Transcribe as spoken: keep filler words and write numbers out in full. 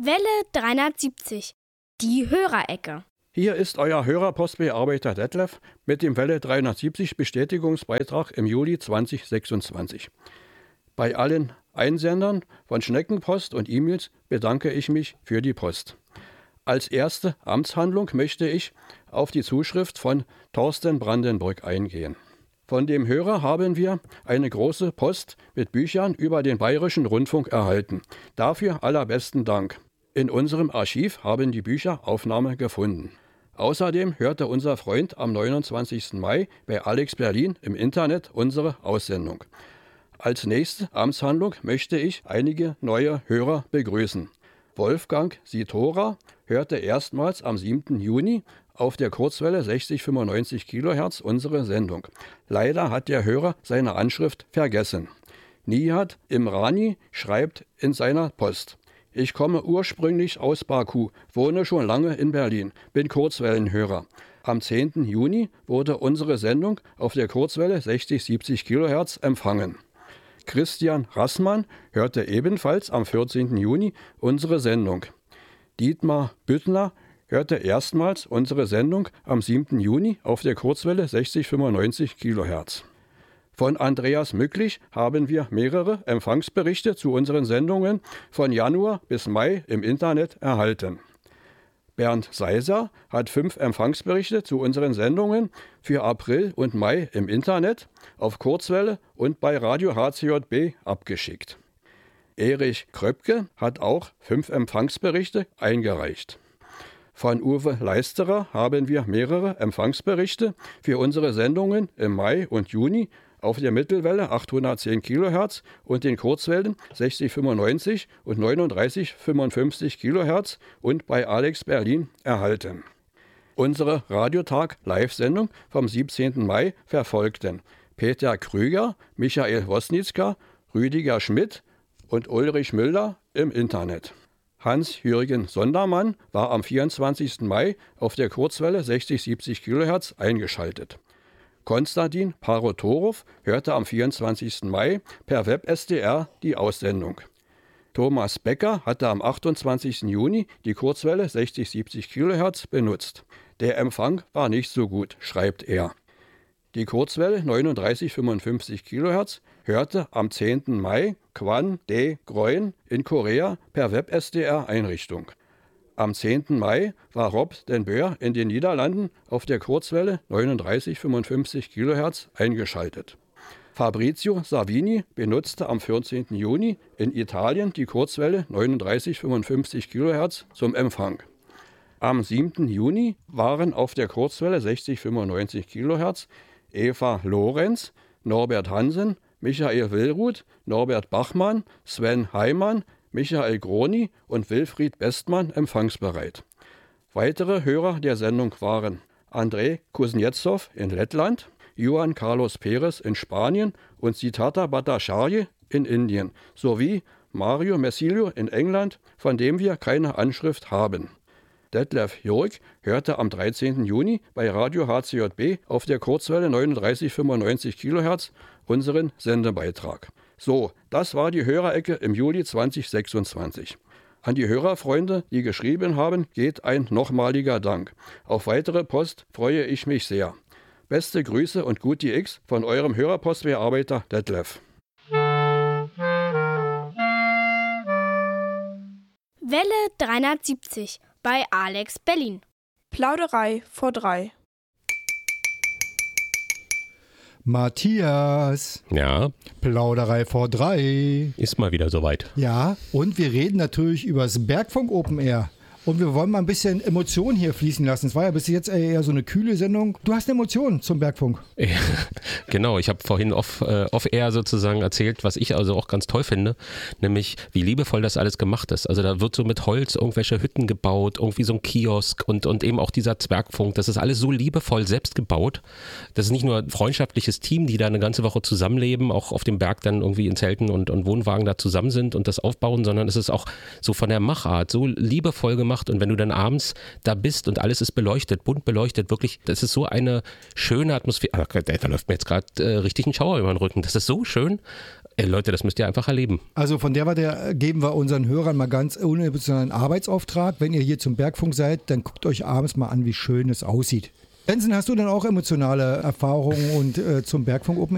Welle dreihundertsiebzig, die Hörerecke. Hier ist euer Hörerpostbearbeiter Detlef mit dem Welle dreihundertsiebzig Bestätigungsbeitrag im Juli zweitausendsechsundzwanzig. Bei allen Einsendern von Schneckenpost und E-Mails bedanke ich mich für die Post. Als erste Amtshandlung möchte ich auf die Zuschrift von Thorsten Brandenburg eingehen. Von dem Hörer haben wir eine große Post mit Büchern über den Bayerischen Rundfunk erhalten. Dafür allerbesten Dank. In unserem Archiv haben die Bücher Aufnahme gefunden. Außerdem hörte unser Freund am neunundzwanzigsten Mai bei Alex Berlin im Internet unsere Aussendung. Als nächste Amtshandlung möchte ich einige neue Hörer begrüßen. Wolfgang Sitora hörte erstmals am siebten Juni auf der Kurzwelle sechzig Komma fünfundneunzig Kilohertz unsere Sendung. Leider hat der Hörer seine Anschrift vergessen. Nihat Imrani schreibt in seiner Post: Ich komme ursprünglich aus Baku, wohne schon lange in Berlin, bin Kurzwellenhörer. Am zehnten Juni wurde unsere Sendung auf der Kurzwelle sechzig siebzig Kilohertz empfangen. Christian Rassmann hörte ebenfalls am vierzehnten Juni unsere Sendung. Dietmar Büttner hörte erstmals unsere Sendung am siebten Juni auf der Kurzwelle sechzig Komma fünfundneunzig Kilohertz. Von Andreas Mücklich haben wir mehrere Empfangsberichte zu unseren Sendungen von Januar bis Mai im Internet erhalten. Bernd Seiser hat fünf Empfangsberichte zu unseren Sendungen für April und Mai im Internet, auf Kurzwelle und bei Radio H C J B abgeschickt. Erich Kröpke hat auch fünf Empfangsberichte eingereicht. Von Uwe Leisterer haben wir mehrere Empfangsberichte für unsere Sendungen im Mai und Juni auf der Mittelwelle achthundertzehn Kilohertz und den Kurzwellen sechzig Komma fünfundneunzig und neununddreißig Komma fünfundfünfzig Kilohertz und bei Alex Berlin erhalten. Unsere Radiotag-Live-Sendung vom siebzehnten Mai verfolgten Peter Krüger, Michael Wosnitzka, Rüdiger Schmidt und Ulrich Müller im Internet. Hans-Jürgen Sondermann war am vierundzwanzigsten Mai auf der Kurzwelle sechzig siebzig Kilohertz eingeschaltet. Konstantin Parotorow hörte am vierundzwanzigsten Mai per Web-S D R die Aussendung. Thomas Becker hatte am achtundzwanzigsten Juni die Kurzwelle sechzig siebzig Kilohertz benutzt. Der Empfang war nicht so gut, schreibt er. Die Kurzwelle neununddreißig Komma fünfundfünfzig Kilohertz hörte am zehnten Mai Kwan De Groen in Korea per Web-S D R-Einrichtung. Am zehnten Mai war Rob den Boer in den Niederlanden auf der Kurzwelle neununddreißig Komma fünfundfünfzig Kilohertz eingeschaltet. Fabrizio Savini benutzte am vierzehnten Juni in Italien die Kurzwelle neununddreißig Komma fünfundfünfzig Kilohertz zum Empfang. Am siebten Juni waren auf der Kurzwelle sechzig Komma fünfundneunzig Kilohertz Eva Lorenz, Norbert Hansen, Michael Willruth, Norbert Bachmann, Sven Heimann, Michael Groni und Wilfried Bestmann empfangsbereit. Weitere Hörer der Sendung waren Andrei Kuznetsov in Lettland, Juan Carlos Perez in Spanien und Siddhartha Bhattacharya in Indien sowie Mario Messilio in England, von dem wir keine Anschrift haben. Detlef Jörg hörte am dreizehnten Juni bei Radio H C J B auf der Kurzwelle neununddreißig Komma fünfundneunzig Kilohertz unseren Sendebeitrag. So, das war die Hörerecke im Juli zweitausendsechsundzwanzig. An die Hörerfreunde, die geschrieben haben, geht ein nochmaliger Dank. Auf weitere Post freue ich mich sehr. Beste Grüße und Guti X von eurem Hörerpostbearbeiter Detlef. Welle dreihundertsiebzig bei Alex Berlin. Plauderei vor drei. Matthias. Ja. Plauderei vor drei. Ist mal wieder soweit. Ja, und wir reden natürlich über das Bergfunk Open Air. Und wir wollen mal ein bisschen Emotionen hier fließen lassen. Es war ja bis jetzt eher so eine kühle Sendung. Du hast eine Emotion zum Bergfunk. Ja, genau, ich habe vorhin off, äh, off-air sozusagen erzählt, was ich also auch ganz toll finde, nämlich wie liebevoll das alles gemacht ist. Also da wird so mit Holz irgendwelche Hütten gebaut, irgendwie so ein Kiosk und, und eben auch dieser Zwergfunk. Das ist alles so liebevoll selbst gebaut. Das ist nicht nur ein freundschaftliches Team, die da eine ganze Woche zusammenleben, auch auf dem Berg dann irgendwie in Zelten und, und Wohnwagen da zusammen sind und das aufbauen, sondern es ist auch so von der Machart so liebevoll gemacht. Und wenn du dann abends da bist und alles ist beleuchtet, bunt beleuchtet, wirklich, das ist so eine schöne Atmosphäre. Da läuft mir jetzt gerade äh, richtig ein Schauer über den Rücken. Das ist so schön. Ey, Leute, das müsst ihr einfach erleben. Also von der Warte geben wir unseren Hörern mal ganz unemotionalen Arbeitsauftrag. Wenn ihr hier zum Bergfunk seid, dann guckt euch abends mal an, wie schön es aussieht. Benson, hast du denn auch emotionale Erfahrungen und äh, zum Bergfunk Open